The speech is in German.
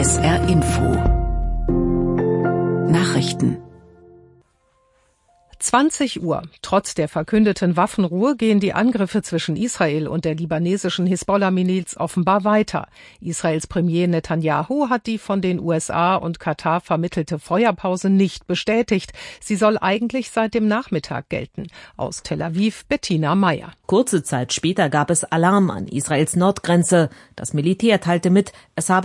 SR Info Nachrichten 20 Uhr. Trotz der verkündeten Waffenruhe gehen die Angriffe zwischen Israel und der libanesischen Hisbollah-Miliz offenbar weiter. Israels Premier Netanyahu hat die von den USA und Katar vermittelte Feuerpause nicht bestätigt. Sie soll eigentlich seit dem Nachmittag gelten. Aus Tel Aviv Bettina Meyer. Kurze Zeit später gab es Alarm an Israels Nordgrenze. Das Militär teilte mit, es habe